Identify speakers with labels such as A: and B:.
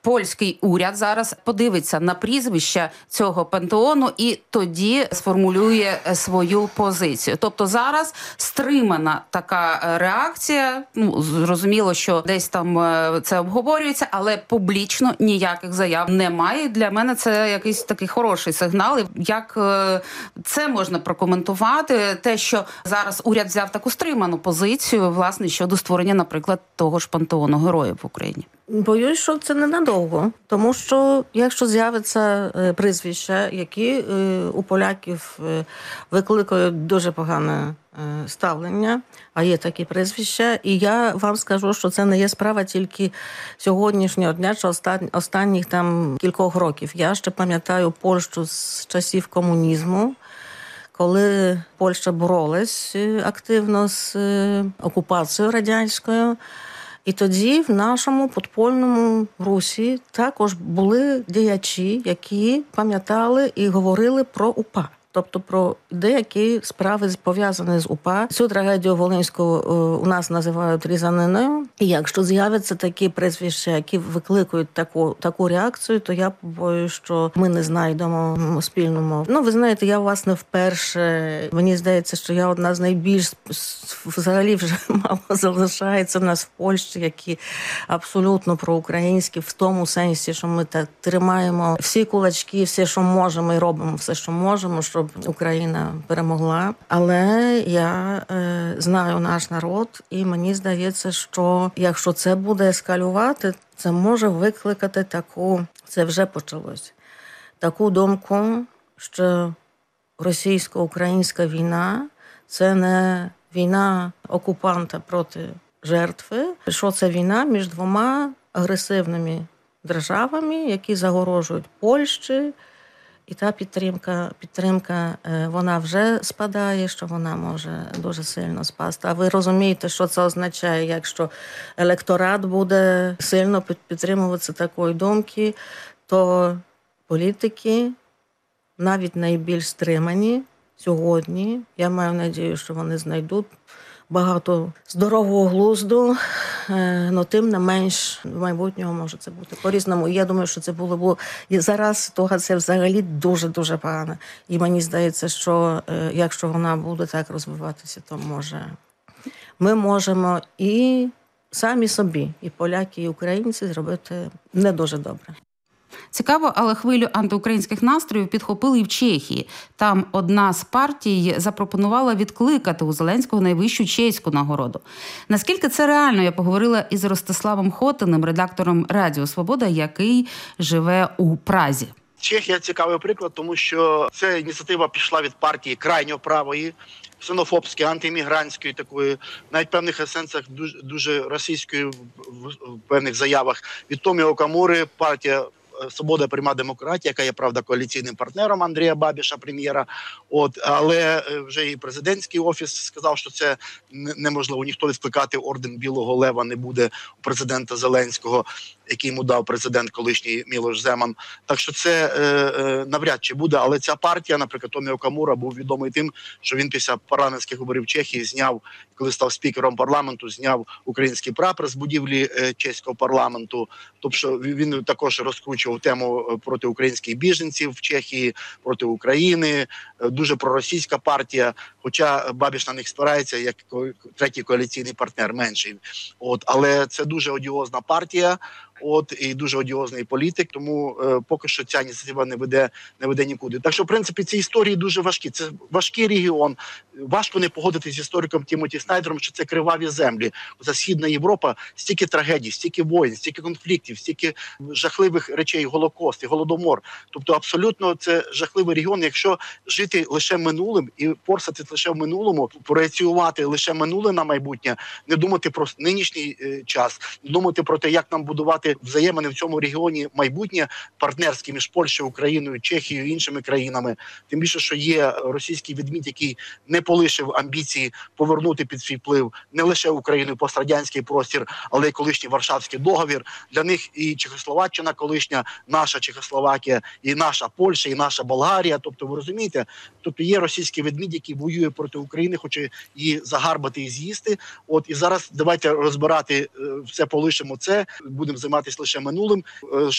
A: польський уряд зараз подивиться на прізвище цього пантеону і тоді сформулює свою позицію. Тобто зараз стримана така реакція. Зрозуміло, що десь там це обговорюється, але публічно ніяких заяв немає. Для мене це якийсь такий хороший сигнал. Як це можна прокоментувати? Те, що зараз уряд взяв таку стриману позицію, власне, щодо створення, наприклад, того ж пантеону героїв в Україні.
B: Боюсь, що це ненадовго. Тому що, якщо з'явиться прізвища, які у поляків викликають дуже погане ставлення, а є такі прізвища, і я вам скажу, що це не є справа тільки сьогоднішнього дня чи останніх там кількох років. Я ще пам'ятаю Польщу з часів комунізму, коли Польща боролась активно з окупацією радянською. І тоді в нашому подпольному русі також були діячі, які пам'ятали і говорили про УПА. Тобто про деякі справи пов'язані з УПА. Цю трагедію Волинську у нас називають різаниною. І якщо з'являться такі прізвища, які викликають таку реакцію, то я побоюсь, що ми не знайдемо спільну мову. Ви знаєте, я, власне, вперше, мені здається, що я одна з найбільш, взагалі вже мало залишається в нас в Польщі, які абсолютно проукраїнські, в тому сенсі, що ми так тримаємо всі кулачки, все, що можемо, і робимо все, що можемо, щоб Україна перемогла. Але я знаю наш народ, і мені здається, що якщо це буде ескалювати, це може викликати це вже почалось, таку думку, що російсько-українська війна – це не війна окупанта проти жертви, що це війна між двома агресивними державами, які загрожують Польщі. І та підтримка, вона вже спадає, що вона може дуже сильно спасти. А ви розумієте, що це означає, якщо електорат буде сильно підтримуватися такої думки, то політики, навіть найбільш стримані сьогодні, я маю надію, що вони знайдуть багато здорового глузду, але тим не менш в майбутньому може це бути по-різному. І я думаю, що це було і зараз ситуація взагалі дуже-дуже погана. І мені здається, що якщо вона буде так розвиватися, то ми можемо і самі собі, і поляки, і українці зробити не дуже добре.
A: Цікаво, але хвилю антиукраїнських настроїв підхопили і в Чехії. Там одна з партій запропонувала відкликати у Зеленського найвищу чеську нагороду. Наскільки це реально, я поговорила із Ростиславом Хотиним, редактором Радіо Свобода, який живе у Празі.
C: Чехія – цікавий приклад, тому що ця ініціатива пішла від партії крайньо правої, ксенофобської, антиіммігрантської такої, навіть в певних сенсах дуже російської в певних заявах. Від Томіо Окамури партія «Свобода, пряма демократія», яка є, правда, коаліційним партнером Андрія Бабіша, прем'єра. Але вже і президентський офіс сказав, що це неможливо. Ніхто відкликати орден Білого Лева не буде у президента Зеленського, який йому дав президент колишній Мілош Земан. Так що це навряд чи буде. Але ця партія, наприклад, Томіо Окамура був відомий тим, що він після парламентських виборів Чехії зняв, коли став спікером парламенту, зняв український прапор з будівлі чеського парламенту. Тобто він також розкручував тему проти українських біженців в Чехії, проти України. Дуже проросійська партія, хоча Бабіш на них спирається як третій коаліційний партнер, менший. Але це дуже одіозна партія. І дуже одіозний політик, тому поки що ця ініціатива не веде нікуди. Так що, в принципі, ці історії дуже важкі. Це важкий регіон. Важко не погодитися з істориком Тімоті Снайдером, що це криваві землі. Оця Східна Європа, стільки трагедій, стільки воїн, стільки конфліктів, стільки жахливих речей, Голокост і Голодомор. Тобто, абсолютно, це жахливий регіон. Якщо жити лише минулим і порсати лише в минулому, проєціювати лише минуле на майбутнє, не думати про нинішній час, не думати про те, як нам будувати взаємини в цьому регіоні майбутнє партнерське між Польщею, Україною, Чехією і іншими країнами. Тим більше, що є російський відмідь, який не полишив амбіції повернути під свій вплив не лише Україну, пострадянський простір, але й колишній Варшавський договір. Для них і Чехословаччина колишня, наша Чехословакія, і наша Польща, і наша Болгарія. Тобто, ви розумієте, тобто є російський відмідь, який воює проти України, хоче її загарбати і з'їсти. І зараз давайте розбирати все, полишимо це, будемо займатися лише минулим.